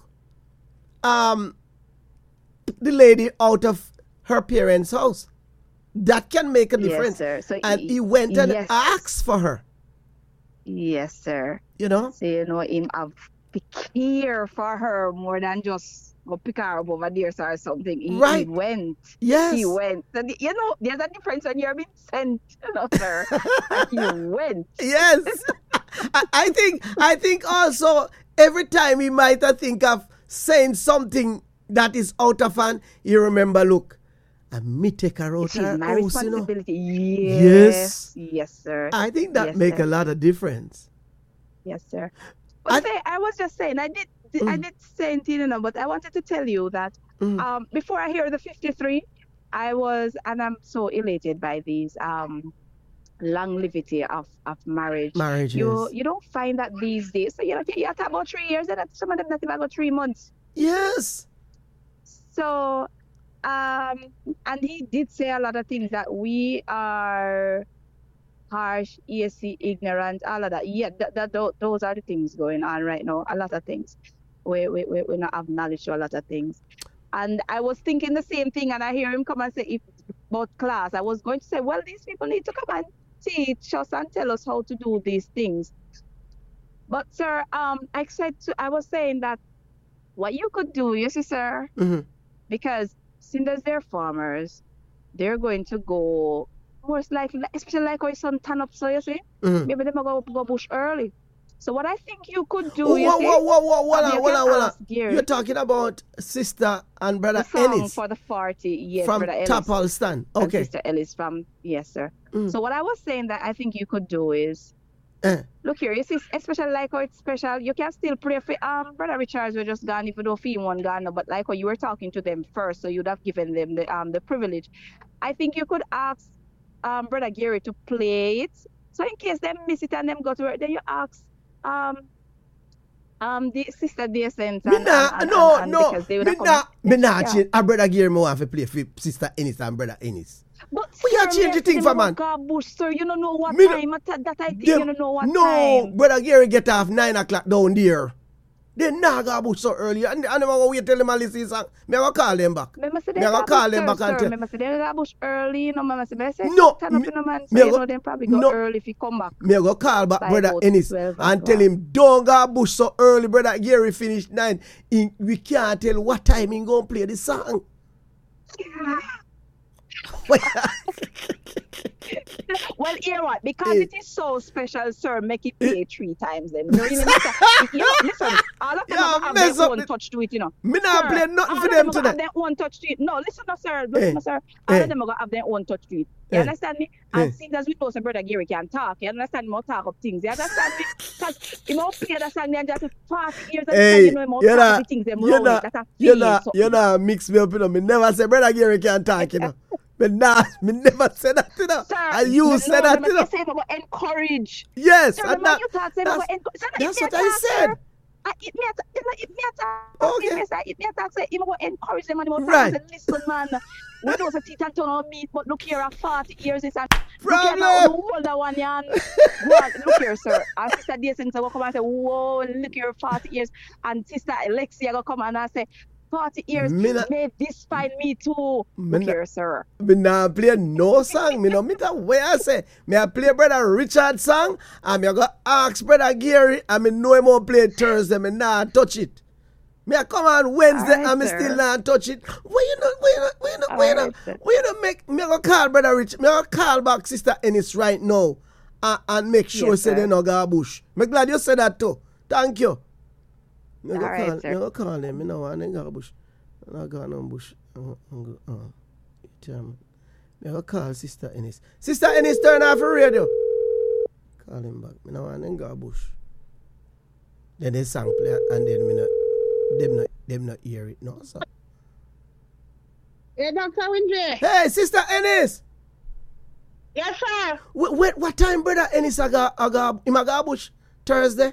um the lady out of her parents' house. That can make a Yes, difference. sir. So and he- he went and yes. asked for her. Yes, sir. You know? So, you know, him have to care for her more than just go pick her up over there or something. He, Right. he went. Yes. He went. So, the- you know, there's a difference when you're being sent, you know, sir. And he went. Yes. I, I think I think also every time he might have think of saying something that is out of hand, you remember, look, and me take her out It is her my house, you know. responsibility. Yes. Yes. Yes, sir. I think that Yes, make sir. a lot of difference. Yes, sir. But I- say, I was just saying, I did, I Mm. did say it, you know, but I wanted to tell you that Mm. um, before I hear the fifty-three, I was, and I'm so elated by these um, longevity of, of marriage. Marriages. You you don't find that these days. So you know, you have about three years, and some of them not even about three months. Yes. So, um, and he did say a lot of things that we are harsh, E S C, ignorant, all of that. Yeah, that, that, tho- those are the things going on right now. A lot of things. We we we, we not have knowledge to a lot of things. And I was thinking the same thing, and I hear him come and say if about class. I was going to say, well, these people need to come and teach us and tell us how to do these things. But sir, um, I said to, I was saying that what you could do, you see, sir, hmm because since as they're farmers, they're going to go most likely, especially like our son turn up, so you see, hmm maybe they might go, go bush early. So what I think you could do, Whoa, you whoa, see, whoa, whoa, whoa, hold um, on, you hold can on, hold on. ask Gary. You're talking about sister and the brother song Ennis for the forty, yes, from brother Ellis Tapalstan. and Okay. Sister Ellis from, yes, sir. Mm. So what I was saying that I think you could do is, Eh. look here, you see, especially like how it's special, you can still pray for um brother Richards were just gone if you don't feel one gone, no, but like how you were talking to them first, so you'd have given them the um the privilege. I think you could ask um brother Gary to play it. So in case them miss it and them go to work, then you ask um um the sister Decent Me and, nah, and, and, no, and, and no, because they would me have come. nah, me nah Yeah. change. A brother Gary me want to play for sister Ennis and brother Ennis. But We sir, are changing me thing say for them man. go bush, sir, you don't know what Me no- time. That, that I think Them- you don't know what no, time. brother Gary get off nine o'clock down there. They nah go bush so early, and and them go wait till them a listen song. Me go call them back. Remember say Me they go got call bush, them sir, back and sir. tell. Remember say they got bush early, you know, remember say, me say, No, turn up me- in the man, me so you go- know, them probably go no. early if you come back. Me go call back By brother about Ennis twelve and tell o'clock. him don't go bush so early. Brother Gary finish nine. He, we can't tell what time he gonna play the song. Well, Well, hear what? Because Eh. it is so special, sir, make it play three times then. You know, you know, listen, you know, listen, all of them Yeah, have mess their up own the- touch to it, you know. Me not Sir, play nothing all for of them have today. their own touch to it. No, listen, no, sir. Listen, Eh. no, sir. All Eh. of them are gonna have their own touch to it. You Eh. understand me? Eh. And since as we know, some brother Gary can talk, you understand me? Talk up things. You understand me? Because he won't play that song then just forty years and Hey, you know, he won't you talk know, the things them you wrong. know, That's a you feeling, know, something. you know, mix me up, you know. Me never say, brother Gary can't talk, you know. But nah, me never say that, you know. Sir, And you no, say no, that, no, you know. say about encourage. Yes, Sir, and remember that, you talk, say that's, about encourage. Sir, that's it what me I talk, said. sir. I, it me attack, you know, it me attack. Okay. It me say, it me attack, say, you know, encourage them and you Right. say, listen, man, we know the teeth and turn on meat, but look here, at forty years is and Problem. look here, now, the older one, yeah, and go on, look here, sir. And Sister Jason will come and say, whoa, look here, forty years. And Sister Alexia will come and I say, forty years, Me not- may this find me too. Me Look not- here, sir. Me not play no song. Me no me that way I say. Me I play brother Richard song, and me I go ask brother Gary, and me know him won't play Thursday. Me not touch it. Me I come on Wednesday, Alright, and me sir. still not touch it. Why you not? Why you not? Why you not? Why you not? Alright, sir. Why you not make? Me I go call brother Rich. Me I go call back Sister Ennis right now, and, and make sure Yes, say sir. they no go bush. Me glad you said that too. Thank you. Me go Alright, call. sir. Me go call them. Me no want them go bush. I don't got no bush. Uh, uh, uh, tell me. Me go call Sister Ennis. Sister Ennis, turn off the radio. Call him back. Me no want them go bush. Then they song play and then me no, them not them not hear it. No, sir. Hey, Doctor Windray. Hey, Sister Ennis. Yes, sir. Wait, wait, what time, brother Ennis? I got, I got, him a go bush Thursday.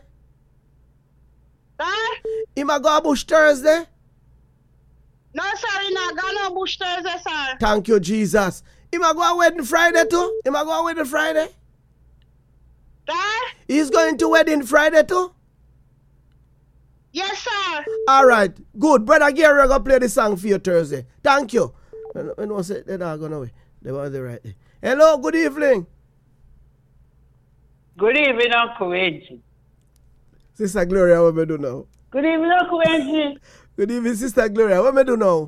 Sir? Him a go bush Thursday. No, sir, you not got no bush Thursday, sir. Thank you, Jesus. Him a go wedding Friday too. Him a go wedding Friday. Sir? He's going to wedding Friday too. Yes, sir. All right, good. Brother Gary, I'm going to play the song for you Thursday. Thank you. I know- I know say they're not going away. They were there right there. Hello, good evening. Good evening, Uncle Reggie. Sister Gloria, what me do now? Good evening, Uncle Reggie. Good evening, Sister Gloria. What me do now?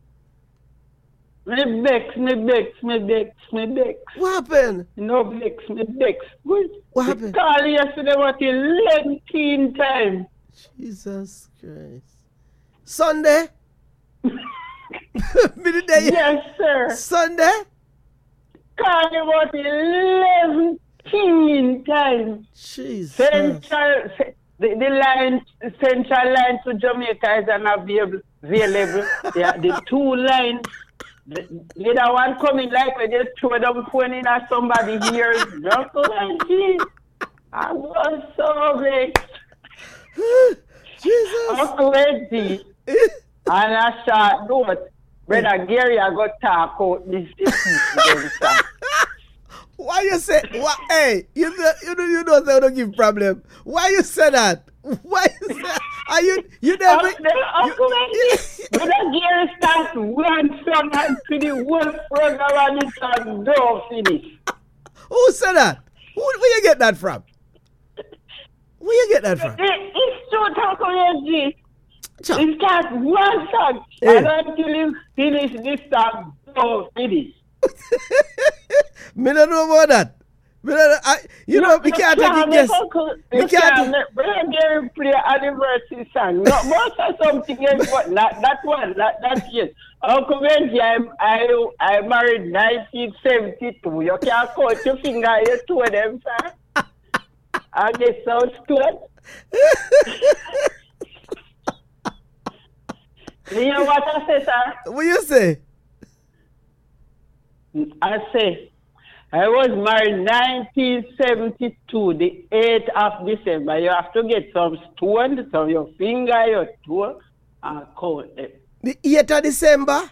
Me bex, me bex, me bex, me bex. What happened? No bex, me bex. Good. What happened? Call yesterday about eleven times. Jesus Christ. Sunday? Me the day. Yes, sir. Sunday? Call about eleven times. Jesus. Central, the, the line, central line to Jamaica is unavailable. Available. Yeah, the two lines. The, the other one coming like when they throw them phone in at somebody here. Uncle Reggie. I was so vexed. Jesus. Uncle Reggie. And I shot note. Brother Gary, I got talk out this this Why you say, why, hey, you know, you know, you know, they don't give problem. Why you say that? Why you say, are you, you never, Uncle Reggie. Brother Gary starts one song and to the whole program and it's a door finish. who said that? Who, where you get that from? Where you get that from? It, it's true, Uncle Reggie. Cha. He starts one song Eh. and until he finish this song, door finish. Me don't know about that. Me don't, I, you know, we can't take a guess. We We can't can't. let Brother Gary play anniversary song. No, most of something else, but not that one, not that yet. Uncle Benji, I, I, I married nineteen seventy-two. You can't cut your finger, you two of them, sir. I get sounds good. You know what I say, sir? What you say? I say, I was married nineteen seventy-two, the eighth of December. You have to get some stone, some your finger, your toe, and count them. The eighth of December?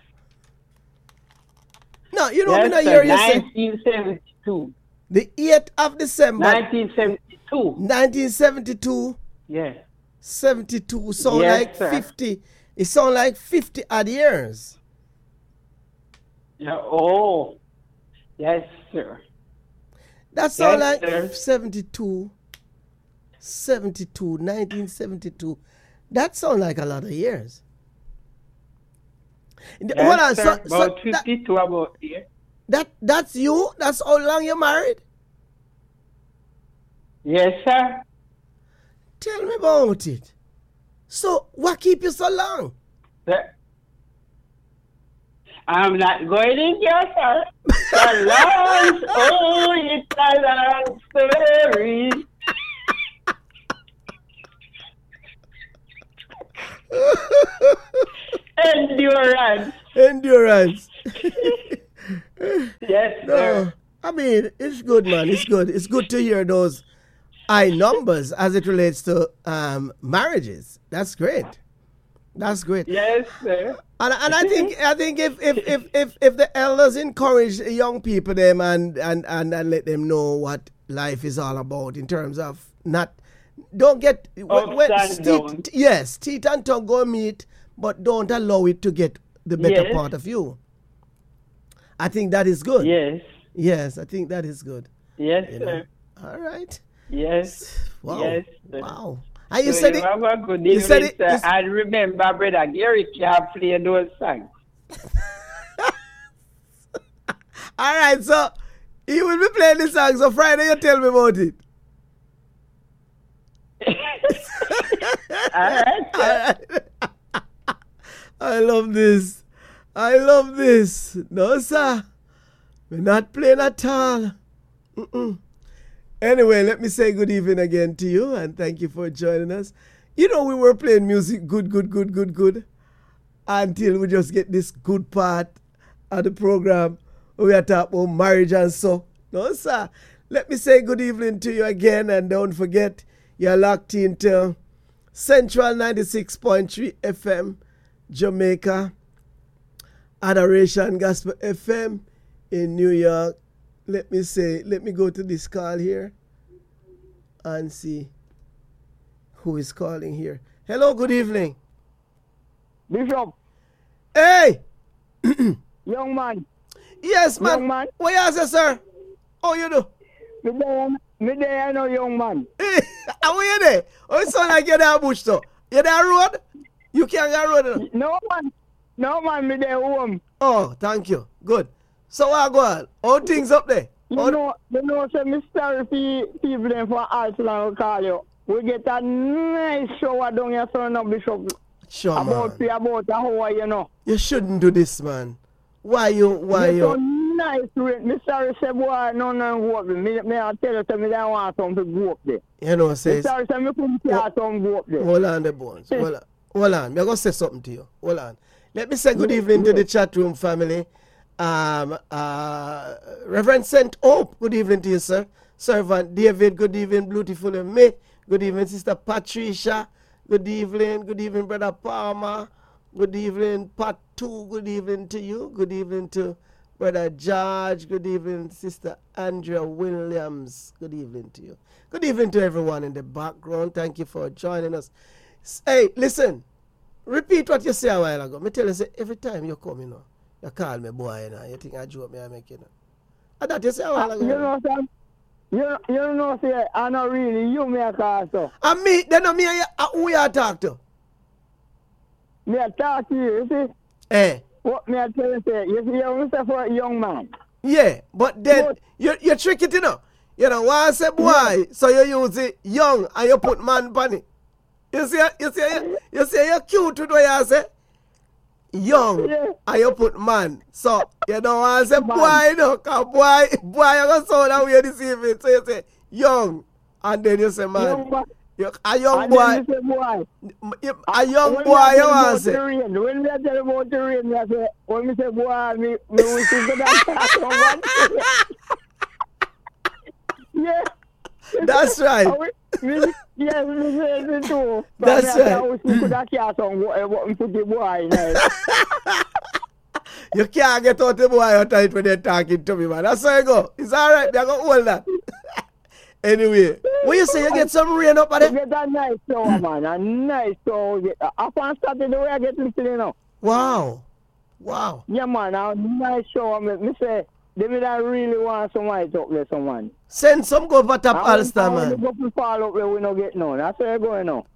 No, you know, me Yes, not sir, hear you say. nineteen seventy-two. The eighth of December, nineteen seventy-two. nineteen seventy-two, Yeah. seventy-two, sound Yes, like sir. fifty. It sound like fifty odd years. Yeah. Oh. Yes, sir. That sound Yes, like sir. seventy-two, seventy-two, nineteen seventy-two. That sound like a lot of years. Yes, Hold on, sir. so, so about that, fifty-two about here. that that's you? That's how long you married? Yes, sir. Tell me about it. So, what keep you so long? Sir. I'm not going in here, sir. The long, oh, it's a long story. Endurance. Endurance. Yes, No, sir. I mean, it's good, man. It's good. It's good to hear those high numbers as it relates to um, marriages. That's great. That's great. Yes, sir. And, and I think I think if if, if, if if the elders encourage young people them and, and, and, and let them know what life is all about in terms of not don't get when, when, Ups and downs. teeth, yes teeth and tongue go meet, but don't allow it to get the better Yes. part of you. I think that is good. Yes. Yes, I think that is good. Yes, You know. sir. All right. Yes. Wow. Yes, sir. Wow. And you So said you it. have a good you said evening, it- you sir. s- And remember, brother Gary can't play those songs. All right. So you will be playing the song. So Friday, you tell me about it. All right, sir. I love this. I love this. No, sir. We're not playing at all. Mm-mm. Anyway, let me say good evening again to you and thank you for joining us. You know, we were playing music good, good, good, good, good until we just get this good part of the program where we are talking about marriage and so. No, sir. Let me say good evening to you again and don't forget you're locked into Central ninety-six point three F M, Jamaica, Adoration Gospel F M in New York. Let me say, let me go to this call here and see who is calling here. Hello, good evening. Bishop, Hey! young man, Yes, man. Young man. What you say, sir? How you do? me there, me there, I know young man. How are you there? Oh, it sound like you're there bush, so. You there road? You can't get road. No man, no man, me there home. Oh, thank you. Good. So what go on? How things up there? You How- know, you know, say me sorry for people them for Iceland will call you. We get a nice shower down here, son of Bishop. Sure, About man. the about the Hawaii, you know. You shouldn't do this, man. Why you? Why Me so you? nice rate. Me sorry say boy, no no go up there. Me me I tell you say me don't want some to go up there. You know, Me says. sorry say me couldn't care some go up there. Hold on, the bones. Hold on. Hold on. I'm going to say something to you. Hold on. Let me say good evening to the chat room family. Um, uh, Reverend Saint Hope, good evening to you, sir. Servant David, good evening, beautiful and me. Good evening, Sister Patricia. Good evening. Good evening, Brother Palmer. Good evening, Pat two. Good evening to you. Good evening to Brother George. Good evening, Sister Andrea Williams. Good evening to you. Good evening to everyone in the background. Thank you for joining us. S- Hey, listen. Repeat what you said a while ago. Me tell you, say, every time you come, you know, you call me boy, you know, you think I joke me, I make you know. And that you say a while ago. You know, son, you, you know, say, I know really, you me a call, so. And me, then no me and you, uh, who you talk to? Me a talk to you, you see? Eh, What me a tell you, say, you see, you say for a young man. yeah, but then But- you you trick it, you know. You know, why I say boy, so you use it young and you put man on it. You see, you see, you, you see, you're cute with what you say. Young Yeah. and you put man. So, you know, I say Man. boy, you know, cause boy, boy, you're going to sound that way this evening. So you say young and then you say man. Young man. You, a young And boy, then you say, boy. you, a young When boy, me a you tell want to about say. the rain, when me a tell about the rain, me a say, when me say, boy, me, me wish you could have talked about it. Yeah. That's right. I wish- me- Yes, me say it too. But That's me a say, I right. wish you could have carried some wa- what me put the boy in there. You can't get out the boy out of it when they're talking to me, man. That's how you go. It's all right. They're going to hold that. Anyway, when you say you get some rain up You there? get a nice shower, man. A nice shower. Get- uh, Up on Saturday, the way I get to you know. Wow. Wow. Yeah, man. A nice shower. Me, me say, they me that really want some white up there, someone. Send some go for top Ulster, I want to man. go to fall up there, we don't get none. That's where you're going now.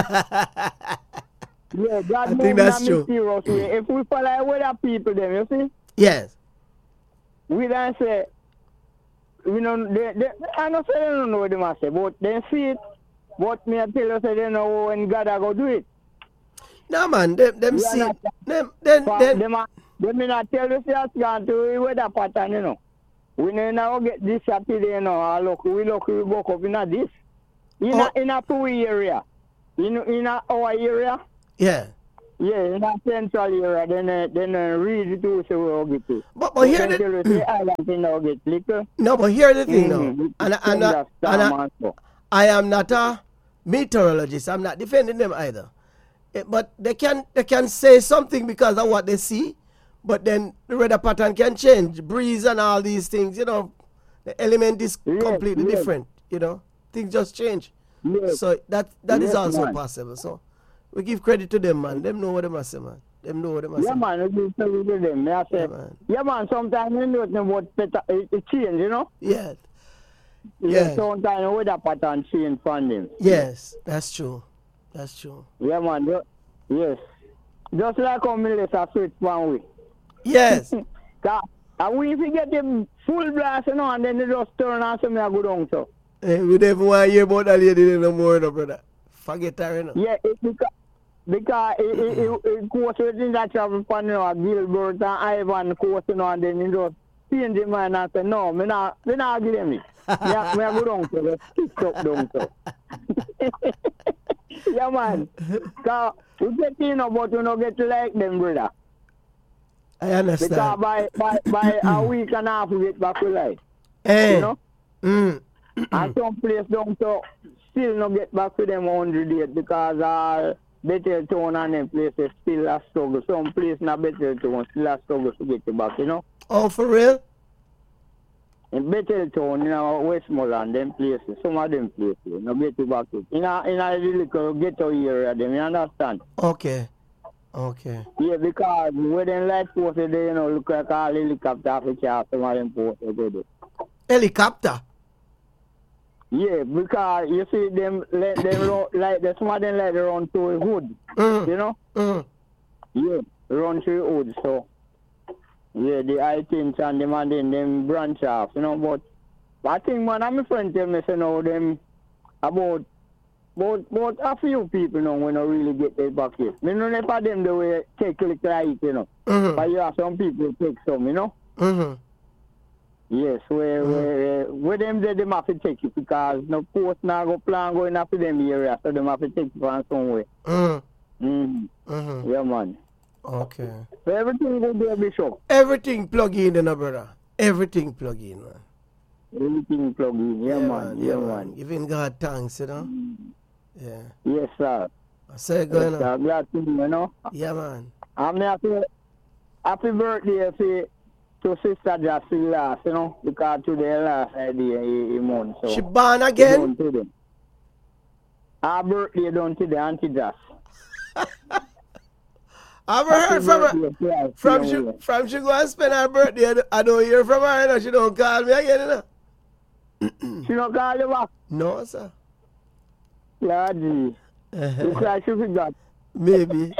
Yeah, God I think moving that's in true. a mysterious way. If we follow with the people, them, you see, Yes. we don't say, you know, they, they, I don't say they don't know what they must say, but they see it. But me I tell you, say they know when God I go do it. No man, them them We see are it. not- them then For then them, a- them me not tell you, say it's gone to weather pattern, you know. We no now get this happy day, you know. I look, we look, we woke up in a this. In Oh. a in a two area. In in a our area. yeah. Yeah, in a central area, then uh, then uh, read it to so we'll get it. But but here Then the tell you, say island thing now get little. no, but here the thing Mhm. now. And I- and, I- and, I- I am not a meteorologist. I'm not defending them either. Eh, But they can they can say something because of what they see, but then the weather pattern can change, breeze and all these things. You know, the element is Yes, completely yes. different. You know, things just change. Yes. So that that is Yes, also man. possible. So we give credit to them, man. Them know what they must say, man. Them know what they must Yeah, say. man, it is so with them. Me I say, Yeah, man. yeah, man. Sometimes you know nothing about better, it, it change, you know. Yeah. Yeah. Yeah. Sometimes the weather pattern change from them. Yes, that's true. That's true. Yeah, man. ju- Yes. Just like how Melissa switch one way. Yes. Cause and we if you get them full blast, you know, and then they just turn and say me I go down so. Eh, we never want to hear about that lady no more, no, brother. Forget her, you know. Yeah, it's because because it it, it, it goes within that travel pan, you know, Gilbert and Ivan course, you know, and then you just change your mind and say, no, me not me not give them it. Me a- me a go down so just stick up down so. Yeah, man. Cause we get you know, but you don't get to like them, brother. I Because understand. by by by a week and a half we get back to life. Eh. You know? Mm. And some place down so still not get back to them one hundred days because uh Betheltown and them places still a struggle. Some place in Betheltown still a struggle to get you back, you know? Oh, for real? In Betheltown, you know, Westmoreland, them places, some of them places, no get you back to. In a in a little ghetto area them, you understand? Okay. Okay. Yeah, because when them light posted there, you know, look like all helicopter off the car, some of them posted there. Helicopter? Yeah, because you see them let them run, like the some of them like they run to a hood, Mm. you know? Mm. Yeah, run to a hood, so yeah, the I think and them and then them branch off, you know, but I think man and my friend tell me say now them about about about a few people now when I really get their back here. Me know if of them the way take lick right, you know. Mm-hmm. But you have some people take some, you know. Mm-hmm. Yes, where where where them say them have to take it because no post now go plan going after them area, so them have to take it from somewhere. Mm-hmm. Mm-hmm. Mm-hmm. Yeah, man. Okay. So everything will be a bishop. Everything plug in, you know, brother. Everything plug in, man. Everything plug in. Yeah, man. Yeah, man. Giving God thanks, you know. Yeah. Yes, sir. I say Yes, going sir. on. Glad to you, you know. Yeah, man. I'm happy. Happy birthday to, to Sister Jassy last, you know, because today last idea a, a month. So She born again? done today. Our birthday done today, Auntie Jass. I've heard from her. her. From she, from she go and spend her birthday, I don't- I don't hear from her, you know. She don't call me again, you know. She don't call you back? No, sir. Lordy. Look like she forgot. Maybe.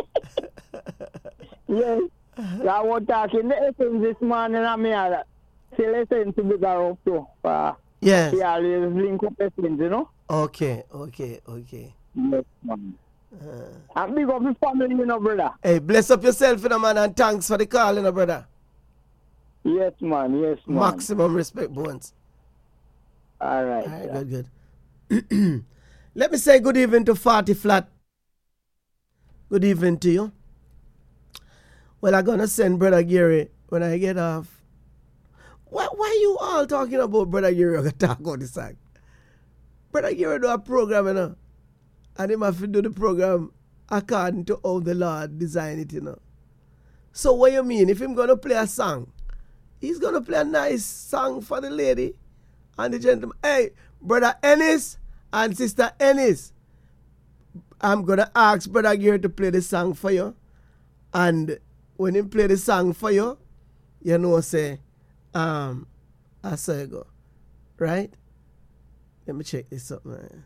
Yes. I was talking to F M this morning and me had she listen to big her up too. Uh, Yes. She always link up F M, you know? Okay, okay, okay. Yes, man. And big up the family, you know, brother. Hey, bless up yourself, you know, man, and thanks for the call, you know, brother. Yes, man. Yes, man. Maximum respect, Bones. All right. All right, good, good. Let me say good evening to Forty Flat. Good evening to you. Well, I'm going to send Brother Gary when I get off. Why, why you all talking about Brother Gary? I'm going to talk about this song. Brother Gary do a program, you know. And him have to do the program according to how the Lord designed it, you know. So what you mean? If him going to play a song, he's going to play a nice song for the lady and the gentleman. Hey, Brother Ennis and Sister Ennis, I'm going to ask Brother Gary to play the song for you. And when he play the song for you, you know, say, um, I say go. Right? Let me check this up, man.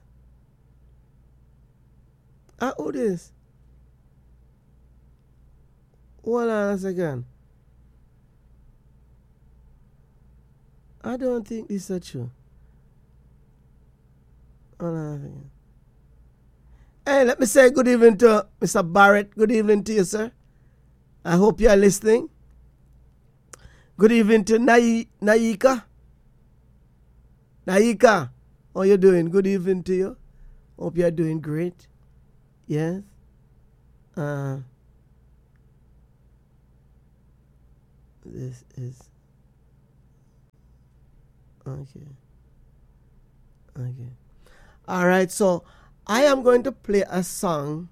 Ah, who this? Hold on a second. I don't think this is true. Hold on a second. Hey, let me say good evening to Mister Barrett. Good evening to you, sir. I hope you are listening. Good evening to Nai- Naika. Naika, how you doing? Good evening to you. Hope you are doing great. Yes. Uh, this is okay. Okay. All right. So I am going to play a song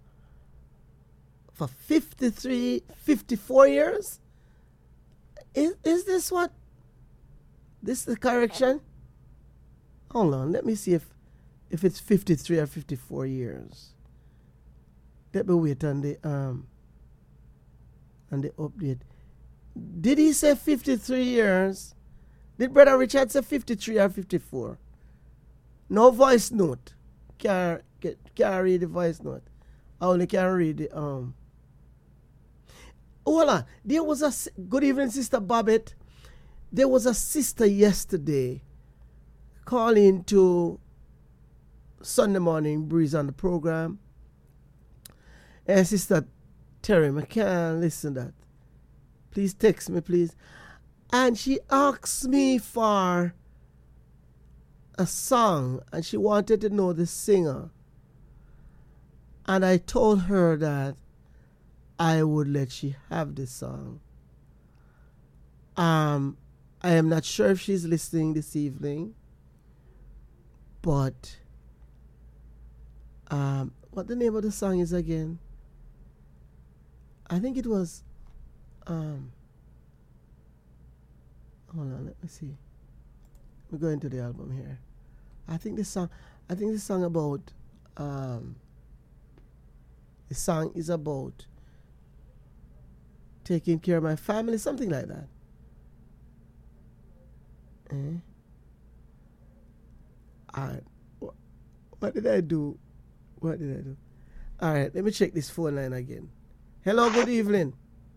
for fifty-three, fifty-four years. Is is this what? This is the correction? Hold on. Let me see if if it's fifty-three or fifty-four years. Let me wait on the um on the update. Did he say fifty-three years? Did Brother Richard say fifty-three or fifty-four? No voice note. Can't, can't read the voice note. I only can read the um. Hold on. There was a good evening, Sister Babette. There was a sister yesterday calling to Sunday Morning Breeze on the program. And Sister Terry, I can't listen to that. Please text me, please. And she asked me for a song, and she wanted to know the singer. And I told her that I would let she have the song. Um, I am not sure if she's listening this evening, but um, what the name of the song is again? I think it was. Um, hold on, let me see. We're going to the album here. I think this song. I think this song about. Um, the song is about taking care of my family, something like that. Eh? All right. What, what did I do? What did I do? All right. Let me check this phone line again. Hello. Good evening.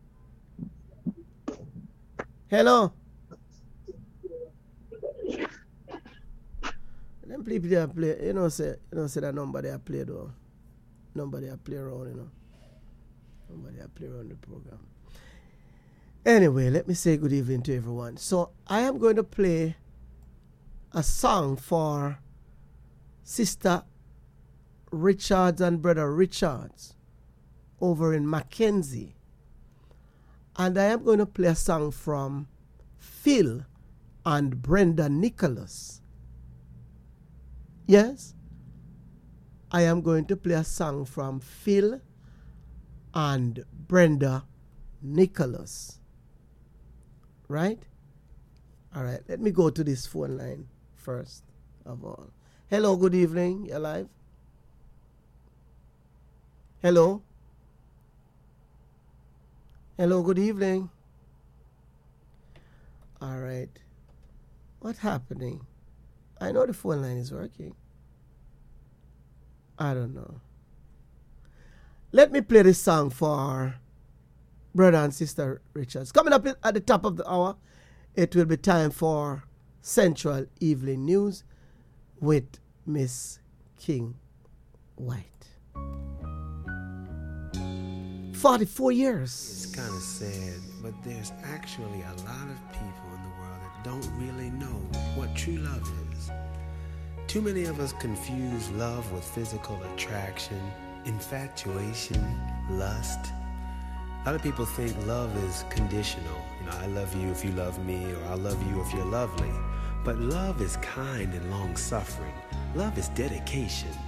Hello. Them people they play, you know, say, you know, say that number they play though. Number they play around, you know. Number they play around the program. Anyway, let me say good evening to everyone. So I am going to play a song for Sister Richards and Brother Richards over in Mackenzie. And I am going to play a song from Phil and Brenda Nicholas. Yes, I am going to play a song from Phil and Brenda Nicholas. Right? All right, let me go to this phone line first of all. Hello, good evening. You're live? Hello? Hello, good evening. All right. What's happening? I know the phone line is working. I don't know. Let me play this song for Brother and Sister Richards. Coming up at the top of the hour, it will be time for Central Evening News with Miss King White. forty-four years. It's kind of sad, but there's actually a lot of people in the world that don't really know what true love is. Too many of us confuse love with physical attraction, infatuation, lust. A lot of people think love is conditional. You know, I love you if you love me, or I love you if you're lovely. But love is kind and long-suffering. Love is dedication.